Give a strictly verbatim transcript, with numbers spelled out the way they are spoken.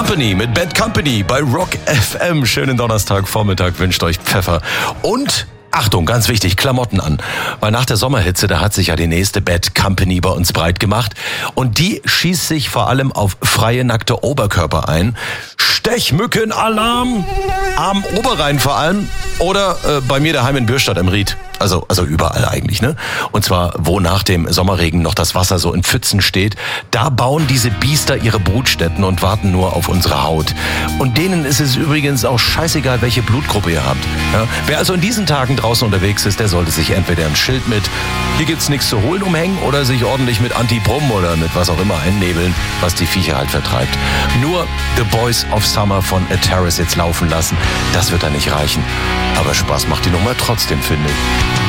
Company mit Bad Company bei Rock F M. Schönen Donnerstagvormittag wünscht euch Pfeffer. Und Achtung, ganz wichtig, Klamotten an. Weil nach der Sommerhitze, da hat sich ja die nächste Bad Company bei uns breit gemacht. Und die schießt sich vor allem auf freie, nackte Oberkörper ein. Stechmückenalarm am Oberrhein vor allem. Oder äh, bei mir daheim in Bürstadt im Ried. Also, also überall eigentlich, ne? Und zwar, wo nach dem Sommerregen noch das Wasser so in Pfützen steht, da bauen diese Biester ihre Brutstätten und warten nur auf unsere Haut. Und denen ist es übrigens auch scheißegal, welche Blutgruppe ihr habt. Ja? Wer also in diesen Tagen draußen unterwegs ist, der sollte sich entweder ein Schild mit "Hier gibt's nichts zu holen" umhängen oder sich ordentlich mit Anti-Brumm oder mit was auch immer einnebeln, was die Viecher halt vertreibt. Nur The Boys of Summer von A Terrace jetzt laufen lassen, das wird da nicht reichen. Aber Spaß macht die Nummer trotzdem, finde ich.